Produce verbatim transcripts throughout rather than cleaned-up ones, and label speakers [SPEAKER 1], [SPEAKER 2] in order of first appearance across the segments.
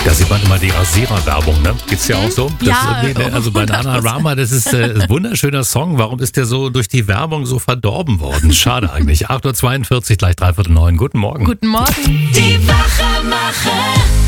[SPEAKER 1] Da sieht man immer die Rasierer-Werbung, ne? Geht's ja auch so? Das
[SPEAKER 2] Ja,
[SPEAKER 1] ist, also Bananarama, das ist äh, ein wunderschöner Song. Warum ist der so durch die Werbung so verdorben worden? Schade eigentlich. acht Uhr zweiundvierzig, gleich dreiviertel neun. Guten Morgen.
[SPEAKER 2] Guten Morgen.
[SPEAKER 3] Die Wachmacher.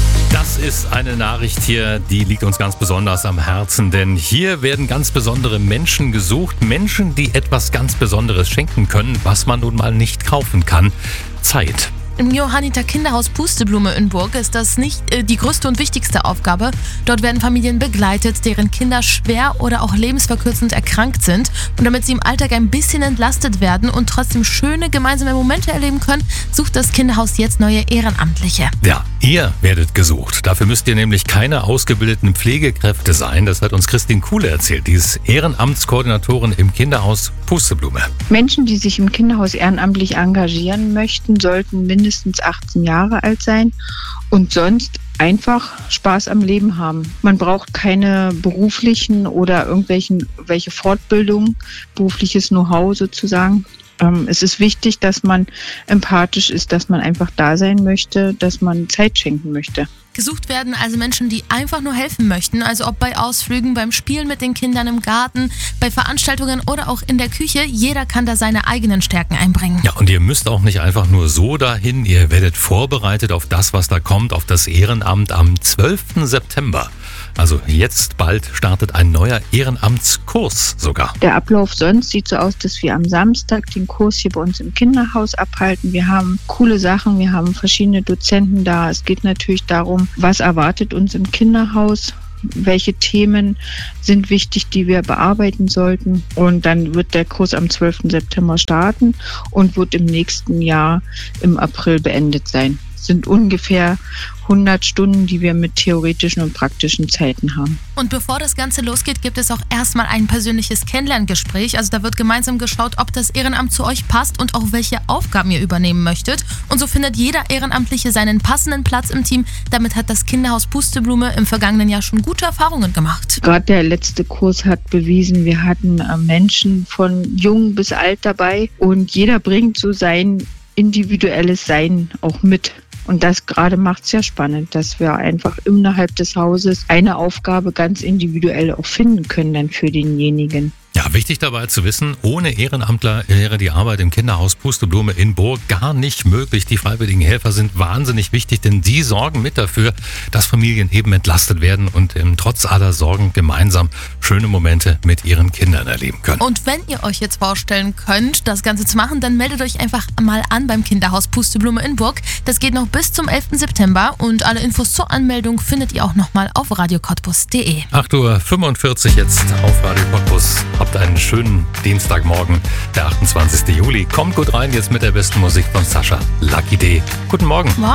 [SPEAKER 1] Das ist eine Nachricht hier, die liegt uns ganz besonders am Herzen, denn hier werden ganz besondere Menschen gesucht. Menschen, die etwas ganz Besonderes schenken können, was man nun mal nicht kaufen kann. Zeit.
[SPEAKER 2] Im Johanniter Kinderhaus Pusteblume in Burg ist das nicht äh, die größte und wichtigste Aufgabe. Dort werden Familien begleitet, deren Kinder schwer oder auch lebensverkürzend erkrankt sind. Und damit sie im Alltag ein bisschen entlastet werden und trotzdem schöne gemeinsame Momente erleben können, sucht das Kinderhaus jetzt neue Ehrenamtliche.
[SPEAKER 1] Ja, ihr werdet gesucht. Dafür müsst ihr nämlich keine ausgebildeten Pflegekräfte sein. Das hat uns Christine Kuhle erzählt. Die ist Ehrenamtskoordinatorin im Kinderhaus Pusteblume.
[SPEAKER 4] Menschen, die sich im Kinderhaus ehrenamtlich engagieren möchten, sollten mindestens achtzehn Jahre alt sein und sonst einfach Spaß am Leben haben. Man braucht keine beruflichen oder irgendwelchen welche Fortbildung, berufliches Know-how sozusagen. Ähm, es ist wichtig, dass man empathisch ist, dass man einfach da sein möchte, dass man Zeit schenken möchte.
[SPEAKER 2] Gesucht werden also Menschen, die einfach nur helfen möchten, also ob bei Ausflügen, beim Spielen mit den Kindern im Garten, bei Veranstaltungen oder auch in der Küche. Jeder kann da seine eigenen Stärken einbringen.
[SPEAKER 1] Ja, und ihr müsst auch nicht einfach nur so dahin. Ihr werdet vorbereitet auf das, was da kommt, auf das Ehrenamt am zwölften September. Also jetzt bald startet ein neuer Ehrenamtskurs sogar.
[SPEAKER 4] Der Ablauf sonst sieht so aus, dass wir am Samstag den Kurs hier bei uns im Kinderhaus abhalten. Wir haben coole Sachen, wir haben verschiedene Dozenten da. Es geht natürlich darum, was erwartet uns im Kinderhaus, welche Themen sind wichtig, die wir bearbeiten sollten. Und dann wird der Kurs am zwölften September starten und wird im nächsten Jahr im April beendet sein. Es sind ungefähr hundert Stunden, die wir mit theoretischen und praktischen Zeiten haben.
[SPEAKER 2] Und bevor das Ganze losgeht, gibt es auch erstmal ein persönliches Kennenlerngespräch. Also da wird gemeinsam geschaut, ob das Ehrenamt zu euch passt und auch welche Aufgaben ihr übernehmen möchtet. Und so findet jeder Ehrenamtliche seinen passenden Platz im Team. Damit hat das Kinderhaus Pusteblume im vergangenen Jahr schon gute Erfahrungen gemacht.
[SPEAKER 4] Gerade der letzte Kurs hat bewiesen, wir hatten Menschen von jung bis alt dabei und jeder bringt so sein individuelles Sein auch mit. Und das gerade macht es ja spannend, dass wir einfach innerhalb des Hauses eine Aufgabe ganz individuell auch finden können dann für denjenigen.
[SPEAKER 1] Ja, wichtig dabei zu wissen, ohne Ehrenamtler wäre die Arbeit im Kinderhaus Pusteblume in Burg gar nicht möglich. Die freiwilligen Helfer sind wahnsinnig wichtig, denn die sorgen mit dafür, dass Familien eben entlastet werden und ähm, trotz aller Sorgen gemeinsam schöne Momente mit ihren Kindern erleben können.
[SPEAKER 2] Und wenn ihr euch jetzt vorstellen könnt, das Ganze zu machen, dann meldet euch einfach mal an beim Kinderhaus Pusteblume in Burg. Das geht noch bis zum elften September und alle Infos zur Anmeldung findet ihr auch nochmal auf radio cottbus punkt de.
[SPEAKER 1] acht Uhr fünfundvierzig jetzt auf Radio Cottbus. Habt einen schönen Dienstagmorgen, der achtundzwanzigsten Juli. Kommt gut rein jetzt mit der besten Musik von Sascha. Lucky Day. Guten Morgen.
[SPEAKER 2] Morgen.